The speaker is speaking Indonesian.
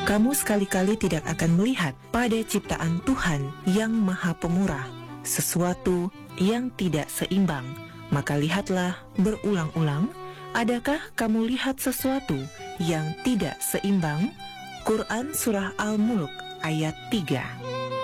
Kamu sekali-kali tidak akan melihat pada ciptaan Tuhan yang Maha Pemurah sesuatu yang tidak seimbang. Maka lihatlah berulang-ulang, adakah kamu lihat sesuatu yang tidak seimbang? Quran Surah Al-Mulk ayat 3.